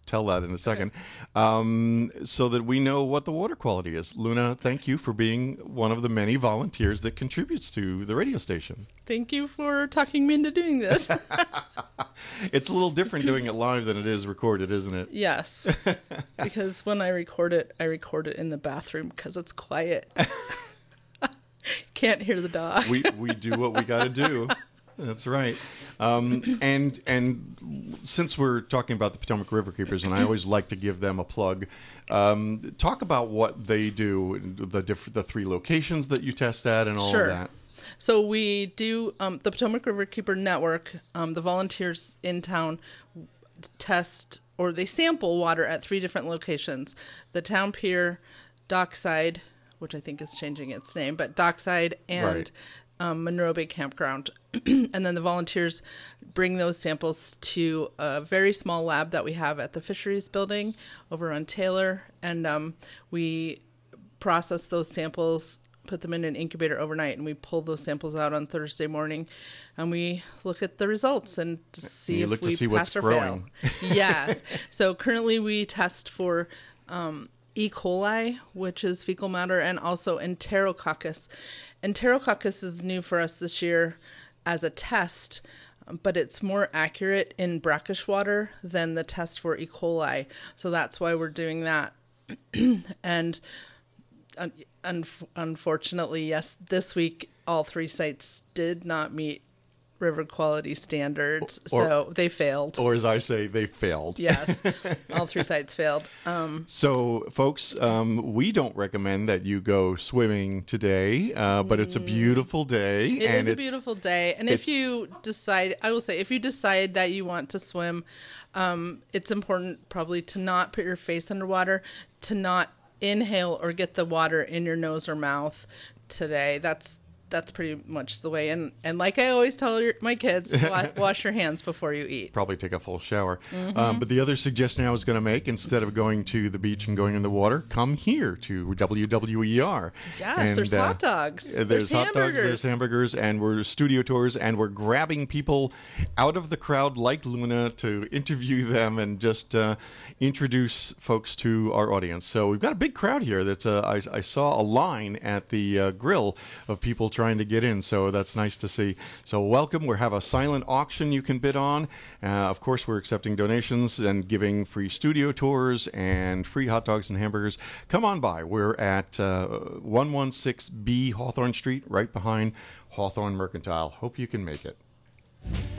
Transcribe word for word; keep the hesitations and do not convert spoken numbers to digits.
tell that in a second, um, so that we know what the water quality is. Luna, thank you for being one of the many volunteers that contributes to the radio station. Thank you for talking me into doing this. It's a little different doing it live than it is recorded, isn't it? Yes, because when I record it, I record it in the bathroom because it's quiet. Can't hear the dog. we we do what we got to do. That's right. Um, and and since we're talking about the Potomac River Keepers, and I always like to give them a plug, um, talk about what they do, the diff- the three locations that you test at, and all Sure. of that. So we do um, the Potomac River Keeper Network. Um, the volunteers in town test or they sample water at three different locations: the Town Pier, Dockside, which I think is changing its name, but Dockside and Right. um, Monroe Bay Campground. And then the volunteers bring those samples to a very small lab that we have at the Fisheries Building over on Taylor, and um, we process those samples, put them in an incubator overnight, and we pull those samples out on Thursday morning, and we look at the results and to see You if look to we see pass what's or growing. fail. Yes. So currently we test for um, E. coli, which is fecal matter, and also Enterococcus. Enterococcus is new for us this year as a test, but it's more accurate in brackish water than the test for E. coli. So that's why we're doing that. And un- un- unfortunately, yes, this week all three sites did not meet river quality standards, Or- so they failed. Or as I say, they failed. Yes, all three sites failed. Um, So, folks, um, we don't recommend that you go swimming today, uh, but it's a beautiful day. It and is a it's- beautiful day. And it's- if you decide, I will say, if you decide that you want to swim, um, it's important probably to not put your face underwater, to not inhale or get the water in your nose or mouth today. That's that's pretty much the way. And, and like I always tell your, my kids, wa- wash your hands before you eat. Probably take a full shower. Mm-hmm. Um, but the other suggestion I was going to make, instead of going to the beach and going in the water, come here to W W E R. Yes, And, there's uh, hot dogs. There's, There's hot dogs, hamburgers. there's hamburgers, and we're studio tours, and we're grabbing people out of the crowd like Luna to interview them and just uh, introduce folks to our audience. So we've got a big crowd here. That's uh, I, I saw a line at the uh, grill of people trying to get in, so that's nice to see. So welcome. We have a silent auction you can bid on. Uh, of course, we're accepting donations and giving free studio tours and free hot dogs and hamburgers. Come on by. We're at uh, one sixteen B Hawthorne Street, right behind Hawthorne Mercantile. Hope you can make it.